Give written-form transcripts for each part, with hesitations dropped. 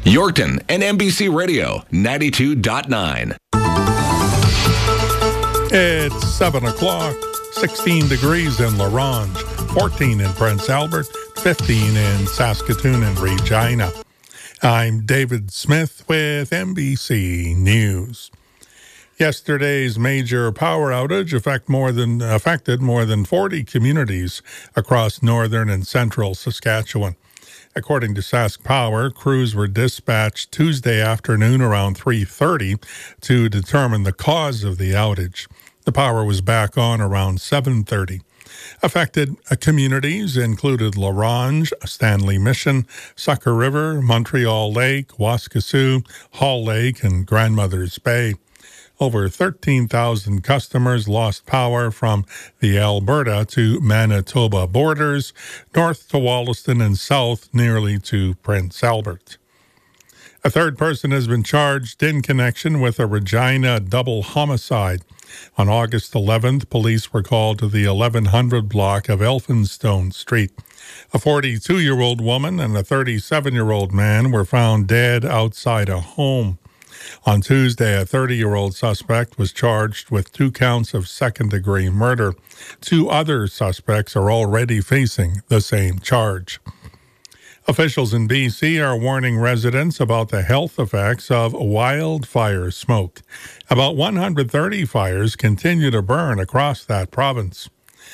Yorkton and NBC Radio 92.9. It's 7 o'clock, 16 degrees in La Ronge, 14 in Prince Albert, 15 in Saskatoon and Regina. I'm David Smith with NBC News. Yesterday's major power outage affected more than 40 communities across northern and central Saskatchewan. According to Sask Power, crews were dispatched Tuesday afternoon around 3:30 to determine the cause of the outage. The power was back on around 7:30. Affected communities included La Ronge, Stanley Mission, Sucker River, Montreal Lake, Waskesiu, Hall Lake, and Grandmother's Bay. Over 13,000 customers lost power from the Alberta to Manitoba borders, north to Wollaston and south nearly to Prince Albert. A third person has been charged in connection with a Regina double homicide. On August 11th, police were called to the 1100 block of Elphinstone Street. A 42-year-old woman and a 37-year-old man were found dead outside a home. On Tuesday, a 30-year-old suspect was charged with 2 counts of second-degree murder. 2 other suspects are already facing the same charge. Officials in BC are warning residents about the health effects of wildfire smoke. About 130 fires continue to burn across that province.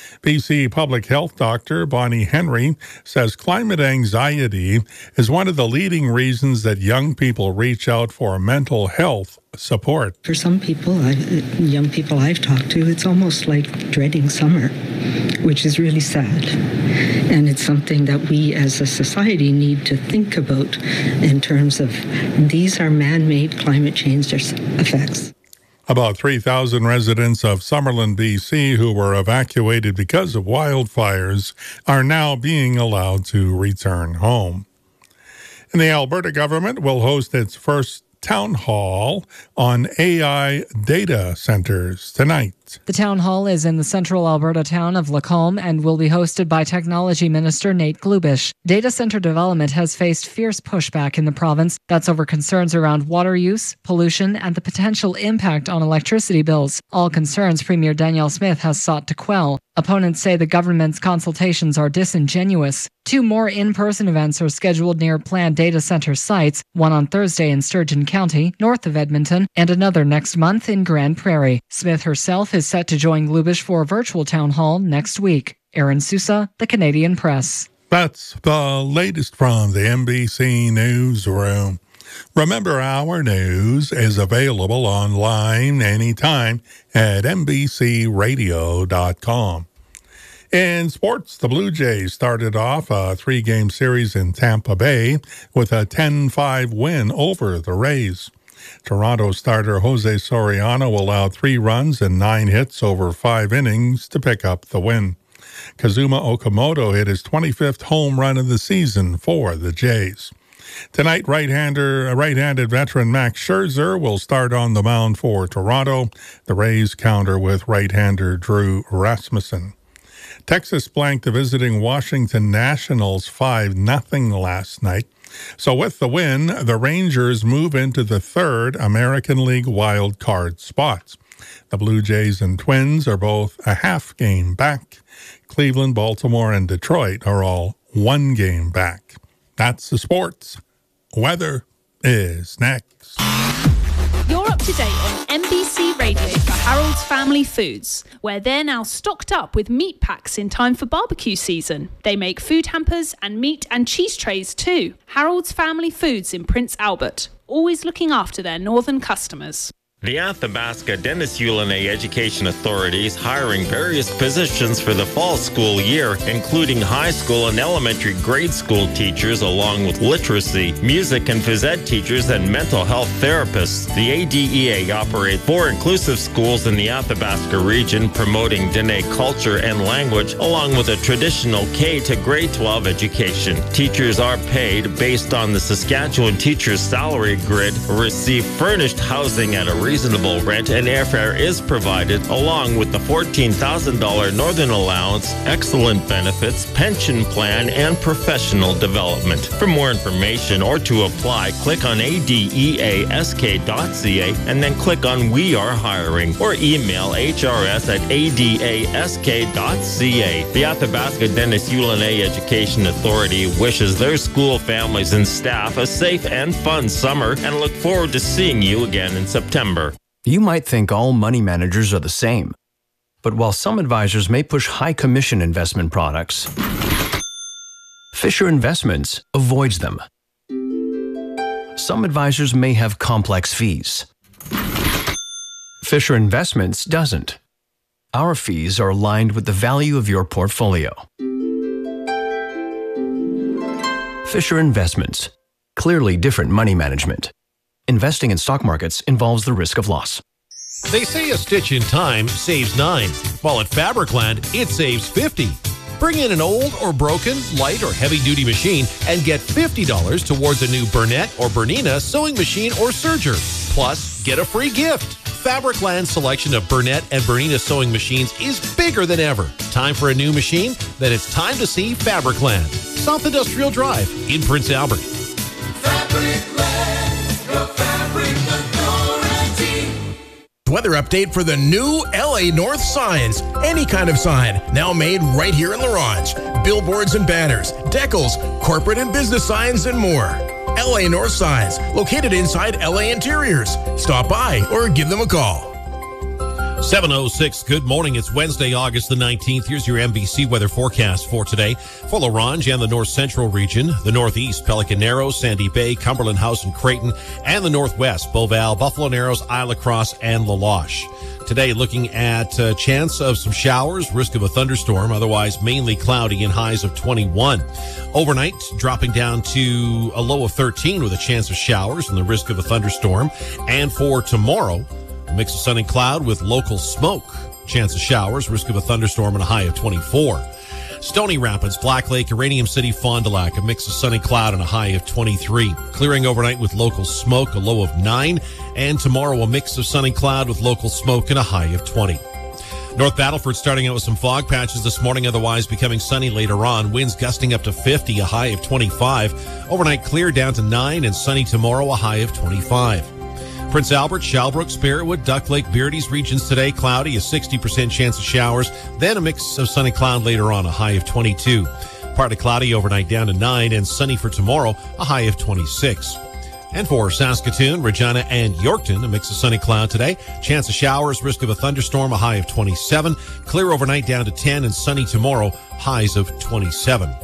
BC Public Health Doctor Bonnie Henry says climate anxiety is one of the leading reasons that young people reach out for mental health support. For some people, young people I've talked to, it's almost like dreading summer, which is really sad. And it's something that we as a society need to think about in terms of these are man-made climate change effects. About 3,000 residents of Summerland, BC, who were evacuated because of wildfires, are now being allowed to return home. And the Alberta government will host its first town hall on AI data centers tonight. The town hall is in the central Alberta town of Lacombe and will be hosted by Technology Minister Nate Glubish. Data center development has faced fierce pushback in the province. That's over concerns around water use, pollution, and the potential impact on electricity bills. All concerns Premier Danielle Smith has sought to quell. Opponents say the government's consultations are disingenuous. 2 more in-person events are scheduled near planned data center sites, one on Thursday in Sturgeon County, north of Edmonton, and another next month in Grand Prairie. Smith herself is set to join Glubish for a virtual town hall next week. Aaron Sousa, The Canadian Press. That's the latest from the NBC Newsroom. Remember, our news is available online anytime at NBCRadio.com. In sports, the Blue Jays started off a 3-game series in Tampa Bay with a 10-5 win over the Rays. Toronto starter Jose Soriano allowed 3 runs and 9 hits over 5 innings to pick up the win. Kazuma Okamoto hit his 25th home run of the season for the Jays. Tonight, right-handed veteran Max Scherzer will start on the mound for Toronto. The Rays counter with right-hander Drew Rasmussen. Texas blanked the visiting Washington Nationals 5-0 last night. So with the win, the Rangers move into the 3rd American League wild card spots. The Blue Jays and Twins are both a half game back. Cleveland, Baltimore, and Detroit are all 1 game back. That's the sports. Weather is next. You're up to date on NBC Radio for Harold's Family Foods, where they're now stocked up with meat packs in time for barbecue season. They make food hampers and meat and cheese trays too. Harold's Family Foods in Prince Albert, always looking after their northern customers. The Athabasca Dennis Ulanay Education Authority is hiring various positions for the fall school year, including high school and elementary grade school teachers, along with literacy, music, and phys ed teachers and mental health therapists. The ADEA operates 4 inclusive schools in the Athabasca region, promoting Dene culture and language, along with a traditional K to grade 12 education. Teachers are paid based on the Saskatchewan Teachers Salary Grid, receive furnished housing at a reasonable rent and airfare is provided, along with the $14,000 Northern Allowance, excellent benefits, pension plan, and professional development. For more information or to apply, click on adeask.ca and then click on We Are Hiring or email hrs@adask.ca. The Athabasca Dennis Ulanay Education Authority wishes their school families and staff a safe and fun summer and look forward to seeing you again in September. You might think all money managers are the same, but while some advisors may push high commission investment products, Fisher Investments avoids them. Some advisors may have complex fees. Fisher Investments doesn't. Our fees are aligned with the value of your portfolio. Fisher Investments. Clearly different money management. Investing in stock markets involves the risk of loss. They say a stitch in time saves 9, while at Fabricland, it saves 50. Bring in an old or broken, light or heavy-duty machine and get $50 towards a new Burnett or Bernina sewing machine or serger. Plus, get a free gift. Fabricland's selection of Burnett and Bernina sewing machines is bigger than ever. Time for a new machine? Then it's time to see Fabricland. South Industrial Drive in Prince Albert. Fabricland, your fabric authority. Weather update for the new LA North signs. Any kind of sign, now made right here in La Ronge. Billboards and banners, decals, corporate and business signs, and more. LA North Signs, located inside LA Interiors. Stop by or give them a call. 7:06. Good morning. It's Wednesday, August the 19th. Here's your NBC weather forecast for today. For La Ronge and the North Central region, the Northeast, Pelican Narrows, Sandy Bay, Cumberland House and Creighton, and the Northwest, Beauval, Buffalo Narrows, Isla Crosse, and La Loche. Today, looking at a chance of some showers, risk of a thunderstorm, otherwise mainly cloudy and highs of 21. Overnight, dropping down to a low of 13 with a chance of showers and the risk of a thunderstorm. And for tomorrow, a mix of sun and cloud with local smoke. Chance of showers, risk of a thunderstorm, and a high of 24. Stony Rapids, Black Lake, Uranium City, Fond du Lac, a mix of sun and cloud and a high of 23. Clearing overnight with local smoke, a low of 9. And tomorrow, a mix of sun and cloud with local smoke and a high of 20. North Battleford starting out with some fog patches this morning, otherwise becoming sunny later on. Winds gusting up to 50, a high of 25. Overnight clear down to 9 and sunny tomorrow, a high of 25. Prince Albert, Shalbrook, Spiritwood, Duck Lake, Beardy's regions today, cloudy, a 60% chance of showers, then a mix of sun and cloud later on, a high of 22. Partly cloudy overnight down to 9 and sunny for tomorrow, a high of 26. And for Saskatoon, Regina, and Yorkton, a mix of sunny cloud today. Chance of showers, risk of a thunderstorm, a high of 27. Clear overnight down to 10 and sunny tomorrow, highs of 27.